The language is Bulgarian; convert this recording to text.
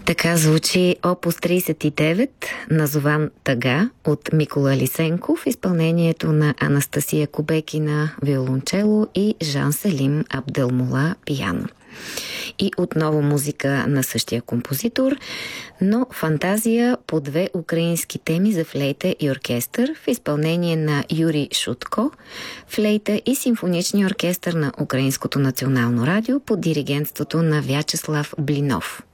Така звучи опус 39, назован Тъга, от Микола Лисенков, в изпълнението на Анастасия Кобекина виолончело и Жан Селим Абделмола пиано. И отново музика на същия композитор, но фантазия по две украински теми за флейта и оркестър в изпълнение на Юрий Шутко, флейта и симфоничния оркестър на Украинското национално радио под диригентството на Вячеслав Блинов.